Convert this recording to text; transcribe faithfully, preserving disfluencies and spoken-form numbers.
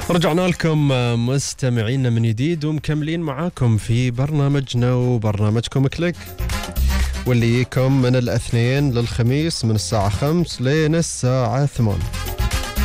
رجعنا لكم مستمعينا من جديد ومكملين معاكم في برنامجنا وبرنامجكم كليك، واللي يجيكم من الاثنين للخميس من الساعة خمس لين الساعة ثمان.